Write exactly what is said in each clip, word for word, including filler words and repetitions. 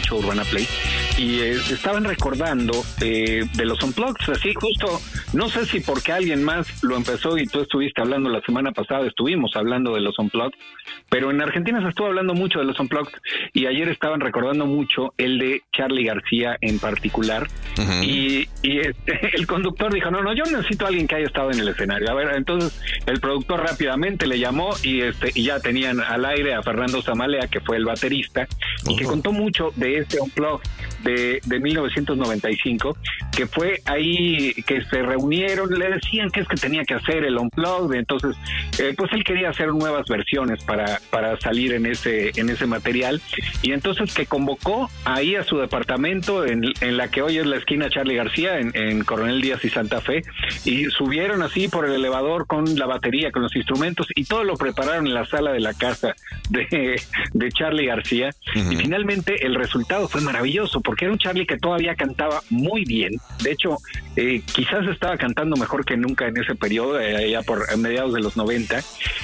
mucho Urbana Play, y eh, estaban recordando eh, de los Unplugged, así justo, no sé si porque alguien más lo empezó y tú estuviste hablando la semana pasada, estuvimos hablando de los Unplugged, pero en Argentina se estuvo hablando mucho de los Unplugged, y ayer estaban recordando mucho el de Charly García en particular, uh-huh. y, y este, el conductor dijo, no, no, yo necesito a alguien que haya estado en el escenario. A ver, entonces el productor rápidamente le llamó y este y ya tenían al aire a Fernando Zamalea, que fue el baterista, uh-huh. y que contó mucho de este Unplugged de, de mil novecientos noventa y cinco, que fue ahí que se reunieron, le decían que es que tenía que hacer el Unplugged, entonces eh, pues él quería hacer nuevas versiones para, para salir en ese, en ese material, y entonces que convocó ahí a su departamento en, en la que hoy es la esquina Charly García, en, en Coronel Díaz y Santa Fe, y subieron así por el elevador con la batería, con los instrumentos, y todo lo prepararon en la sala de la casa de, de Charly García, uh-huh. y finalmente el resultado fue maravilloso, porque era un Charly que todavía cantaba muy bien, de hecho eh, quizás estaba cantando mejor que nunca en ese periodo, eh, ya por mediados de los noventa,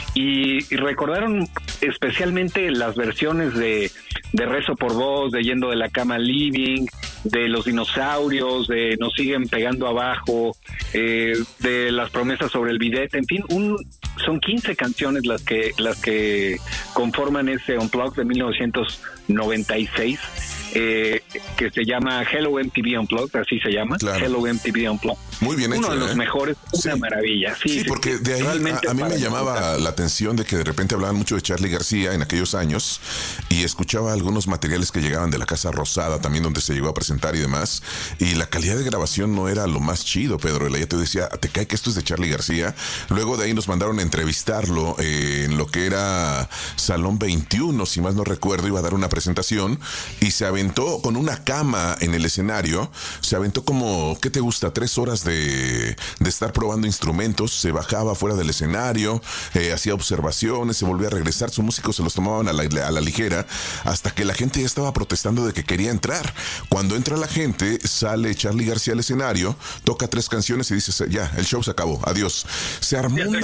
y, y recordaron especialmente las versiones de, de Rezo por Vos, de Yendo de la Cama al Living, de Los Dinosaurios, de Nos Siguen Pegando Abajo, eh, de Las Promesas sobre el Bidet, en fin, un, son quince canciones las que, las que conforman ese Unplugged de mil novecientos noventa y seis, eh, que se llama Hello M T V Unplugged, así se llama, claro. Hello M T V Unplugged. Muy bien hecho, uno de los ¿eh? mejores, sí. una maravilla. Sí, sí, sí porque sí, de ahí a, a mí me llamaba escuchar. la atención de que de repente hablaban mucho de Charly García en aquellos años, y escuchaba algunos materiales que llegaban de la Casa Rosada, también donde se llegó a presentar y demás, y la calidad de grabación no era lo más chido, Pedro. Ya te decía, te cae que esto es de Charly García. Luego de ahí nos mandaron a entrevistarlo eh, en lo que era Salón veintiuno, si más no recuerdo, iba a dar una presentación, y se aventó con una cama en el escenario, se aventó como, ¿qué te gusta? Tres horas de, de estar probando instrumentos, se bajaba fuera del escenario, eh, hacía observaciones, se volvía a regresar, sus músicos se los tomaban a la, a la ligera, hasta que la gente ya estaba protestando de que quería entrar. Cuando entra la gente, sale Charly García al escenario, toca tres canciones y dice, ya, el show se acabó, adiós. Se armó una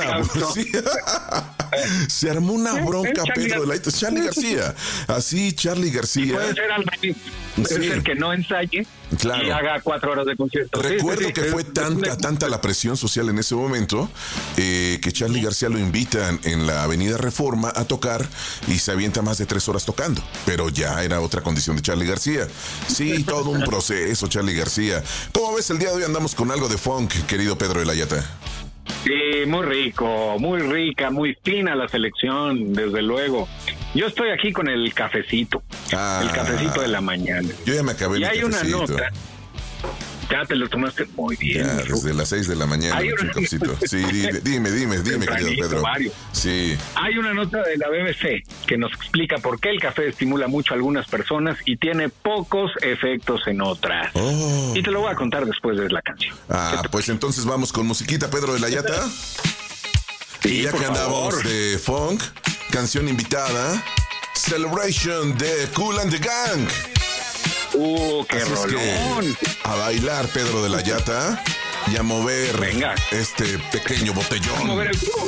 se armó una bronca, Pedro de la Charly García, así Charly García. Puede ser al revés, puede sí. ser que no ensaye, claro, y haga cuatro horas de concierto. Recuerdo sí, sí, que sí, fue es, tanta, es, tanta la presión social en ese momento, eh, que Charly García lo invitan en la Avenida Reforma a tocar, y se avienta más de tres horas tocando, pero ya era otra condición de Charly García. Sí, todo un proceso, Charly García. ¿Cómo ves el día de hoy? Andamos con algo de funk, querido Pedro de la Yata. Sí, muy rico, muy rica, muy fina la selección, desde luego. Yo estoy aquí con el cafecito, ah, el cafecito de la mañana. Yo ya me acabé y mi hay cafecito. Una nota. Ya te lo tomaste muy bien. Ya, desde las seis de la mañana. Hay una... Sí, dime, dime, dime, dime querido Pedro. Mario. Sí. Hay una nota de la B B C que nos explica por qué el café estimula mucho a algunas personas y tiene pocos efectos en otras. Oh. Y te lo voy a contar después de la canción. Ah, pues entonces vamos con musiquita, Pedro de la Yata. Sí, y ya que andamos favor. de funk, canción invitada, Celebration de Kool and the Gang. ¡Uh, qué Así rolón! Es que a bailar, Pedro de la Yata, y a mover Venga. este pequeño botellón. A mover el culo.